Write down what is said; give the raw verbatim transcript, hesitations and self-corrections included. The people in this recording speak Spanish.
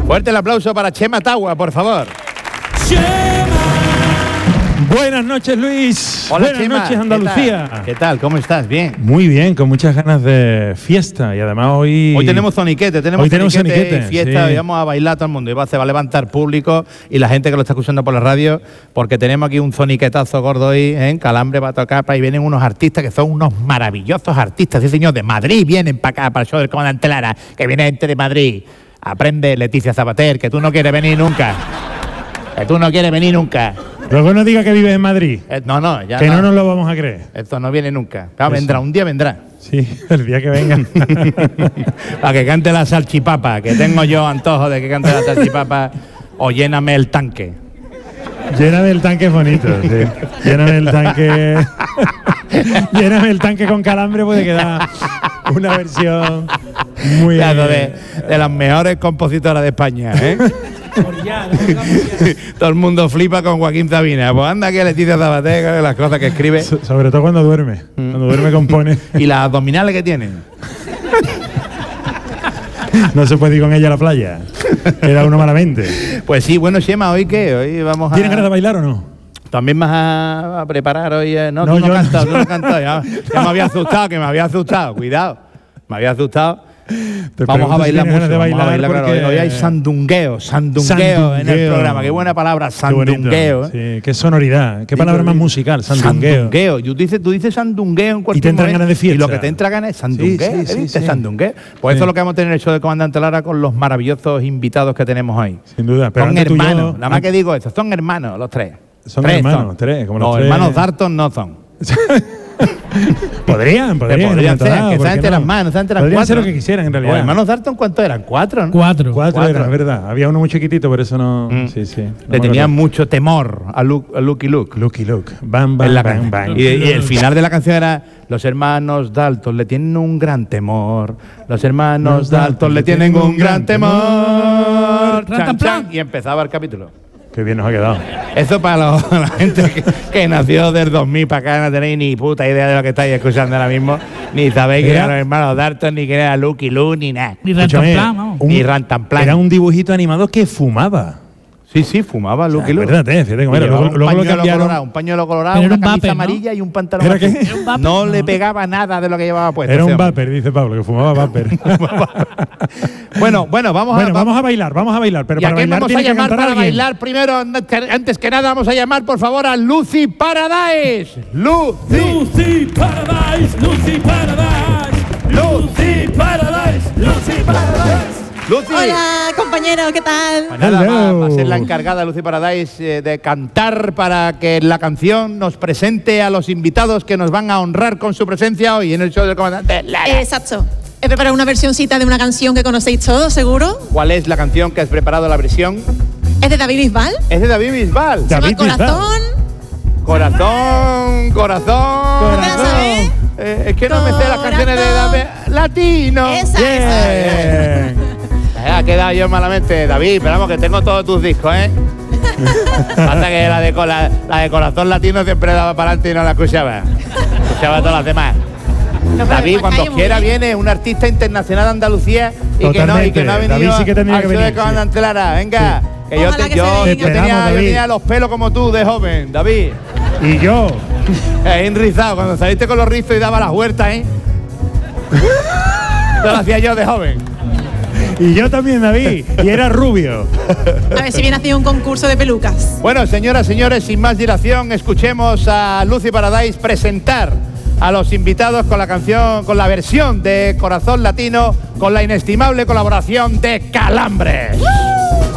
Fuerte el aplauso para Chema Tagua, por favor. Buenas noches, Luis. Hola, Buenas Chema. noches, Andalucía. ¿Qué tal? ¿Qué tal? ¿Cómo estás? Bien. Muy bien, con muchas ganas de fiesta y además hoy... Hoy tenemos zoniquete, tenemos, hoy tenemos zoniquete, zoniquete, y fiesta, sí. y vamos a bailar todo el mundo. Y va, se va a levantar público y la gente que lo está escuchando por la radio, porque tenemos aquí un zoniquetazo gordo hoy, ¿eh? En Calambre va a tocar, para ahí vienen unos artistas que son unos maravillosos artistas, sí señor, de Madrid vienen para acá, para el show del comandante Lara, que viene gente de Madrid. Aprende, Leticia Sabater, que tú no quieres venir nunca. Que tú no quieres venir nunca. Luego no diga que vives en Madrid. Eh, no, no, ya Que no. no nos lo vamos a creer. Esto no viene nunca. Claro, vendrá, un día vendrá. Sí, el día que venga. Para que cante la salchipapa, que tengo yo antojo de que cante la salchipapa, o lléname el tanque. Lléname el tanque bonito, sí. Lléname el tanque. Lléname el tanque con Calambre, puede quedar una versión muy... Claro, de, de las mejores compositoras de España, ¿eh? Todo el mundo flipa con Joaquín Sabina. Pues anda que Leticia Sabater, las cosas que escribe. So- sobre todo cuando duerme. Mm. Cuando duerme compone. Y las abdominales que tiene. No se puede ir con ella a la playa. Queda uno malamente. Pues sí, bueno, Chema, ¿hoy qué? Hoy vamos a... ¿Tienes ganas de bailar o no? ¿También vas a, a preparar hoy? Eh? No, No, tú no yo no. cantas, tú no cantas. Ya, ya me había asustado, que me había asustado. Cuidado, me había asustado. Te Vamos a pregunto si bailar tienes mucho, ganas de vamos a bailar bailar, claro. porque- Hoy hay sandungueo, sandungueo en el Sandungueo. programa. Qué buena palabra, Qué bonito. sandungueo. ¿eh? Sí, qué sonoridad. Qué palabra más musical, sandungueo. Sandungueo. Tú dices, tú dices sandungueo en cualquier Y te entran momento, ganas de fiesta. Y lo que te entra ganas es sandungueo. Sí, sí, ¿eh? sí, sí. Sandungueo. Pues Sí. eso es lo que vamos a tener en el show del comandante Lara con los maravillosos invitados que tenemos hoy. Sin duda. Pero Son antes tú y yo- hermanos, nada más que digo eso, son hermanos los tres. Son Tres hermanos, tres, como los tres. hermanos Darton no son. Podrían, podrían. en un Podrían momento ser, dado, que ¿por sean qué entre no? las manos, sean entre las Podrían cuatro. ser lo que quisieran, en realidad. Los hermanos Darton, ¿cuántos eran? ¿Cuatro? ¿no? Cuatro. Cuatro, Cuatro. era, es verdad. Había uno muy chiquitito, por eso no... Mm. Sí, sí. No Le me tenían acuerdo. mucho temor a, Luke, a Lucky Luke. Lucky Luke. Bam, bam, En la bam, can- bam. Y, y el final de la canción era: los hermanos Dalton le tienen un gran temor. Los hermanos Los Dalton le tienen un gran temor. Ran, Chan, tan, plan. chan, y empezaba el capítulo. Qué bien nos ha quedado. Eso para los- la gente que, que nació del dos mil para acá no tenéis ni puta idea de lo que estáis escuchando ahora mismo. Ni sabéis que Era- eran los hermanos Dalton, ni que era Lucky Luke, ni nada. Ni Escúchame, Rantanplan, vamos. un- Ni Rantanplan. Era un dibujito animado que fumaba. Sí, sí, fumaba Lucky Luke. Acuérdate, fíjate cómo Y era. llevaba Luego, un luego lo pañuelo cambiaron. colorado, un pañuelo colorado, Pero era una un camisa vapor, ¿no? amarilla y un pantalón ¿Era azul. qué? Era un vapor, No, ¿no? le pegaba nada de lo que llevaba puesto. Era ese un hombre. vapor, dice Pablo, que fumaba vapor. Bueno, bueno, vamos Bueno, a vamos a bailar, vamos a bailar. Pero ¿Y a para quién bailar vamos a tiene que llamar cantar para alguien. bailar? Primero, antes que nada, vamos a llamar, por favor, a Lucy Paradise. Lucy. Lucy Paradise, Lucy Paradise, Lucy Paradise, Lucy Paradise. Lucy. Hola, compañero, ¿qué tal? Pues nada, Hello. va, va a ser la encargada Lucy Paradise eh, de cantar para que la canción nos presente a los invitados que nos van a honrar con su presencia hoy en el show del comandante Lara. Exacto. He preparado una versioncita de una canción que conocéis todos, seguro. ¿Cuál es la canción que has preparado la versión? Es de David Bisbal. Es de David Bisbal. Se llama David Bisbal. Corazón. Corazón, corazón. ¿Te la sabes? Eh, es que no me sé las canciones de David. Latino. Esa, esa. Bien. Eh, ha quedado yo malamente, David, pero vamos que tengo todos tus discos, ¿eh? Pasa que la de, co- la, la de Corazón Latino siempre daba para adelante y no la escuchaba. Escuchaba todas las demás. No, pero David, me cuando callo muy quiera bien. viene un artista internacional de Andalucía y que no, y que no ha Totalmente. venido David sí que tendría al que show de venir, sí. comandante Lara. Venga, que yo, Ojalá te- que yo, se yo venga. Te tenía, esperamos, yo David. tenía los pelos como tú de joven, David. Y yo. Eh, enrizado, cuando saliste con los rizos y daba las huertas, ¿eh? Eso lo hacía yo de joven. Y yo también, David. Y era rubio. A ver si viene haciendo un concurso de pelucas. Bueno, señoras, señores, sin más dilación, escuchemos a Lucy Paradise presentar a los invitados con la canción, con la versión de Corazón Latino, con la inestimable colaboración de Calambre.